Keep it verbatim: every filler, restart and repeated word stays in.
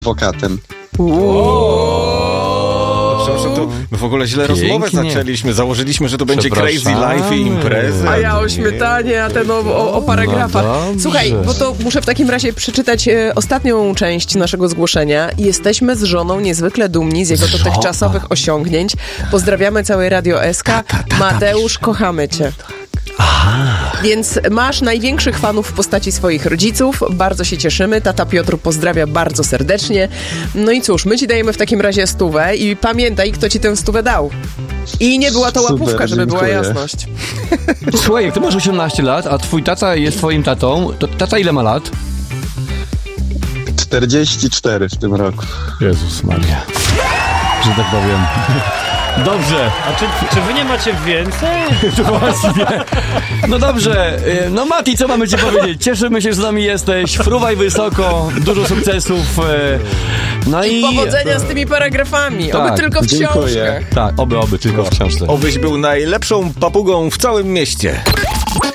adwokatem. Przepraszam, to my w ogóle źle Pięknie. rozmowę zaczęliśmy. Założyliśmy, że to będzie crazy life i imprezy. A ja o śmietanie, a ten o, o, o paragrafach. No Słuchaj, bo to muszę w takim razie przeczytać e, ostatnią część naszego zgłoszenia. Jesteśmy z żoną niezwykle dumni z jego Z dotychczasowych żoną. osiągnięć. Pozdrawiamy całe Radio S K. Ta, ta, ta, Mateusz, kochamy cię. Aha. Więc masz największych fanów w postaci swoich rodziców. Bardzo się cieszymy. Tata Piotr pozdrawia bardzo serdecznie. No i cóż, my ci dajemy w takim razie stówę i pamiętaj, kto ci tę stówę dał. I nie była to Super, łapówka, żeby była dziękuję. jasność. Słuchaj, jak ty masz osiemnaście lat, a twój tata jest twoim tatą, to tata ile ma lat? czterdzieści cztery w tym roku. Jezus Maria. Że tak powiem. Dobrze. A czy, czy wy nie macie więcej? To właśnie. No dobrze. y, No Mati, co mamy ci powiedzieć? Cieszymy się, że z nami jesteś. Fruwaj wysoko. Dużo sukcesów. y, No i... Powodzenia z tymi paragrafami. Tak, Oby tylko w dziękuję. książkach. Tak, oby, oby, tylko w książce. Obyś był najlepszą papugą w całym mieście.